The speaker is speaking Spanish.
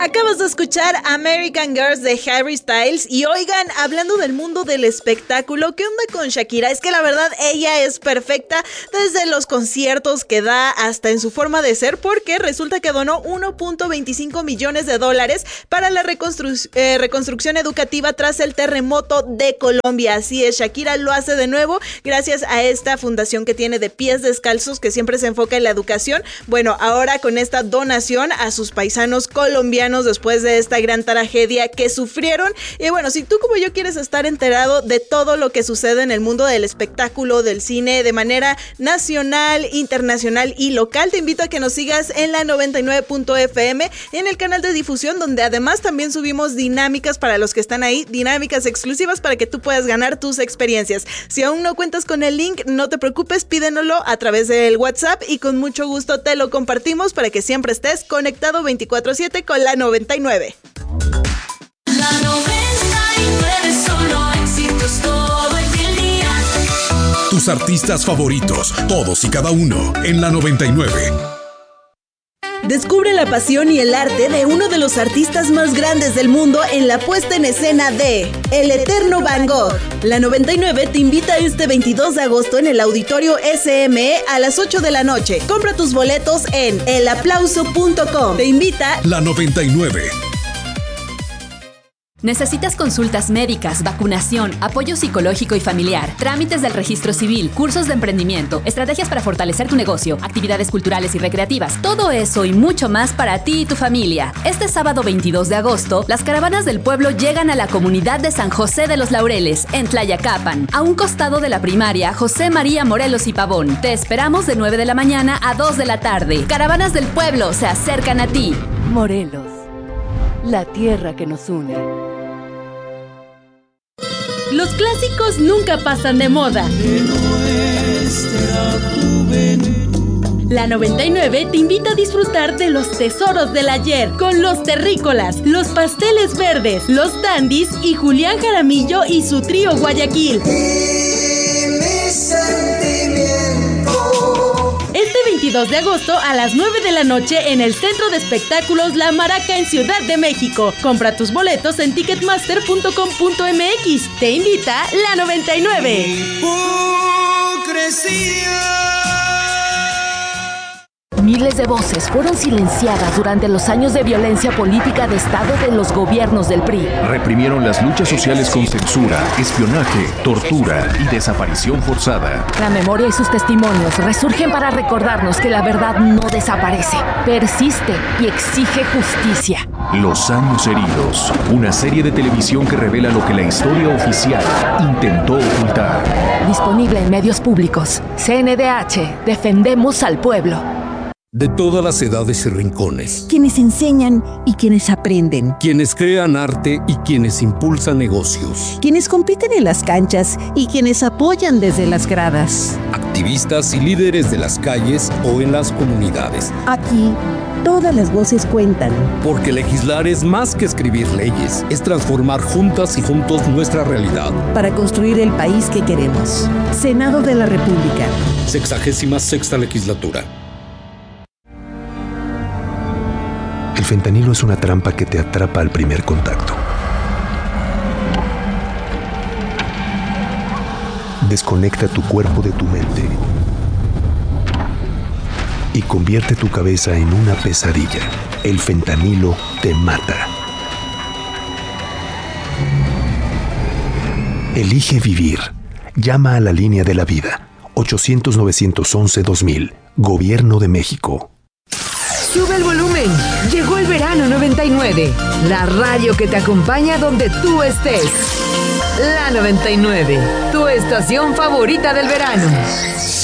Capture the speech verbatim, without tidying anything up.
Acabas de escuchar American Girls de Harry Styles. Y oigan, hablando del mundo del espectáculo, ¿qué onda con Shakira? Es que la verdad ella es perfecta desde los conciertos que da hasta en su forma de ser, porque resulta que donó uno punto veinticinco millones de dólares para la reconstru- eh, reconstrucción educativa tras el terremoto de Colombia. Así es, Shakira lo hace de nuevo gracias a esta fundación que tiene de Pies Descalzos, que siempre se enfoca en la educación. Bueno, ahora con esta donación a sus paisanos colombianos después de esta gran tragedia que sufrieron. Y bueno, si tú como yo quieres estar enterado de todo lo que sucede en el mundo del espectáculo, del cine, de manera nacional, internacional y local, te invito a que nos sigas en la noventa y nueve punto efe eme, en el canal de difusión, donde además también subimos dinámicas para los que están ahí, dinámicas exclusivas para que tú puedas ganar tus experiencias. Si aún no cuentas con el link, no te preocupes, pídenoslo a través del WhatsApp y con mucho gusto te lo compartimos para que siempre estés conectado veinticuatro siete con la noventa y nueve. La noventa y nueve, solo éxitos todo el día. Tus artistas favoritos, todos y cada uno, en la noventa y nueve. Descubre la pasión y el arte de uno de los artistas más grandes del mundo en la puesta en escena de El Eterno Van Gogh. La noventa y nueve te invita este veintidós de agosto en el Auditorio ese eme e a las ocho de la noche. Compra tus boletos en el aplauso punto com. Te invita La noventa y nueve. ¿Necesitas consultas médicas, vacunación, apoyo psicológico y familiar, trámites del registro civil, cursos de emprendimiento, estrategias para fortalecer tu negocio, actividades culturales y recreativas? Todo eso y mucho más para ti y tu familia. Este sábado veintidós de agosto, las caravanas del pueblo llegan a la comunidad de San José de los Laureles, en Tlayacapan, a un costado de la primaria José María Morelos y Pavón. Te esperamos de nueve de la mañana a dos de la tarde. Caravanas del pueblo se acercan a ti. Morelos, la tierra que nos une. Los clásicos nunca pasan de moda. De nuestra juventud. La noventa y nueve te invita a disfrutar de los tesoros del ayer con los terrícolas, los pasteles verdes, los dandis y Julián Jaramillo y su trío Guayaquil. Este veintidós de agosto a las nueve de la noche en el Centro de Espectáculos La Maraca en Ciudad de México. Compra tus boletos en ticketmaster punto com punto eme equis. Te invita la noventa y nueve. Hipocresía. Miles de voces fueron silenciadas durante los años de violencia política de Estado de los gobiernos del P R I. Reprimieron las luchas sociales con censura, espionaje, tortura y desaparición forzada. La memoria y sus testimonios resurgen para recordarnos que la verdad no desaparece, persiste y exige justicia. Los años heridos, una serie de televisión que revela lo que la historia oficial intentó ocultar. Disponible en medios públicos. C N D H, defendemos al pueblo. De todas las edades y rincones. Quienes enseñan y quienes aprenden. Quienes crean arte y quienes impulsan negocios. Quienes compiten en las canchas y quienes apoyan desde las gradas. Activistas y líderes de las calles o en las comunidades. Aquí, todas las voces cuentan. Porque legislar es más que escribir leyes, es transformar juntas y juntos nuestra realidad. Para construir el país que queremos. Senado de la República. Sexagésima sexta legislatura. El fentanilo es una trampa que te atrapa al primer contacto. Desconecta tu cuerpo de tu mente y convierte tu cabeza en una pesadilla. El fentanilo te mata. Elige vivir. Llama a la línea de la vida. ochocientos, novecientos once, dos mil. Gobierno de México. Sube el volumen. Llegó el verano noventa y nueve. La radio que te acompaña donde tú estés. La noventa y nueve. Tu estación favorita del verano.